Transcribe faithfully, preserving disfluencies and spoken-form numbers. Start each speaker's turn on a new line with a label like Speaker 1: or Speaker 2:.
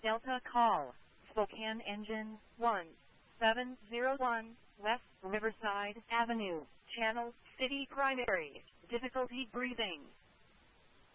Speaker 1: Delta call. Spokane engine one seven zero one, West Riverside Avenue, Channel City Primary. Difficulty breathing.